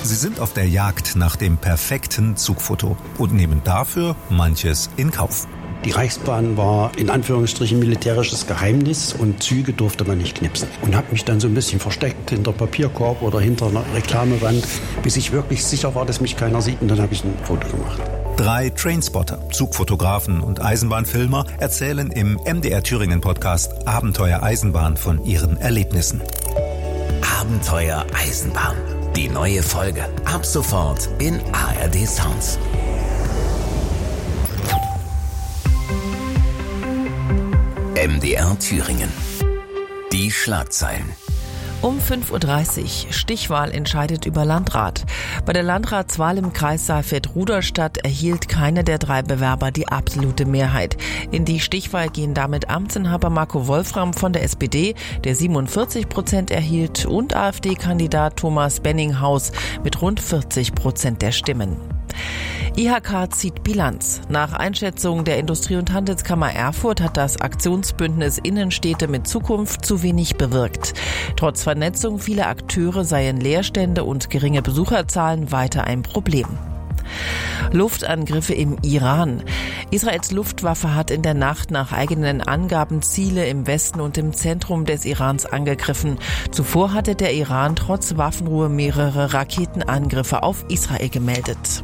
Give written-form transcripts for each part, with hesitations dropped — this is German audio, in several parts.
Sie sind auf der Jagd nach dem perfekten Zugfoto und nehmen dafür manches in Kauf. Die Reichsbahn war in Anführungsstrichen militärisches Geheimnis und Züge durfte man nicht knipsen. Und habe mich dann so ein bisschen versteckt hinter Papierkorb oder hinter einer Reklamewand, bis ich wirklich sicher war, dass mich keiner sieht, und dann habe ich ein Foto gemacht. 3 Trainspotter, Zugfotografen und Eisenbahnfilmer erzählen im MDR Thüringen Podcast Abenteuer Eisenbahn von ihren Erlebnissen. Abenteuer Eisenbahn. Die neue Folge ab sofort in ARD Sounds. MDR Thüringen. Die Schlagzeilen. Um 5.30 Uhr, Stichwahl entscheidet über Landrat. Bei der Landratswahl im Kreis Saalfeld-Rudolstadt erhielt keiner der 3 Bewerber die absolute Mehrheit. In die Stichwahl gehen damit Amtsinhaber Marco Wolfram von der SPD, der 47% erhielt, und AfD-Kandidat Thomas Benninghaus mit rund 40% der Stimmen. IHK zieht Bilanz. Nach Einschätzung der Industrie- und Handelskammer Erfurt hat das Aktionsbündnis Innenstädte mit Zukunft zu wenig bewirkt. Trotz Vernetzung vieler Akteure seien Leerstände und geringe Besucherzahlen weiter ein Problem. Luftangriffe im Iran. Israels Luftwaffe hat in der Nacht nach eigenen Angaben Ziele im Westen und im Zentrum des Irans angegriffen. Zuvor hatte der Iran trotz Waffenruhe mehrere Raketenangriffe auf Israel gemeldet.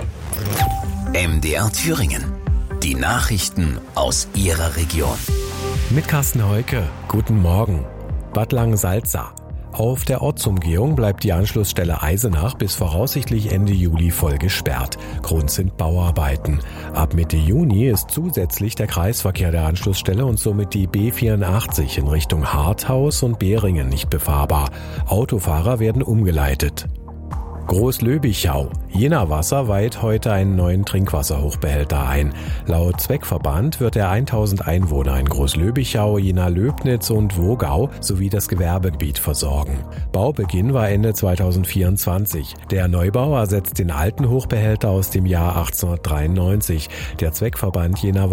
MDR Thüringen. Die Nachrichten aus Ihrer Region. Mit Carsten Heuke. Guten Morgen. Bad Langensalza. Auf der Ortsumgehung bleibt die Anschlussstelle Eisenach bis voraussichtlich Ende Juli voll gesperrt. Grund sind Bauarbeiten. Ab Mitte Juni ist zusätzlich der Kreisverkehr der Anschlussstelle und somit die B84 in Richtung Harthaus und Beringen nicht befahrbar. Autofahrer werden umgeleitet. Großlöbichau. Jena Wasser weiht heute einen neuen Trinkwasserhochbehälter ein. Laut Zweckverband wird er 1000 Einwohner in Großlöbichau, Jena-Löbnitz und Wogau sowie das Gewerbegebiet versorgen. Baubeginn war Ende 2024. Der Neubau ersetzt den alten Hochbehälter aus dem Jahr 1893. Der Zweckverband Jena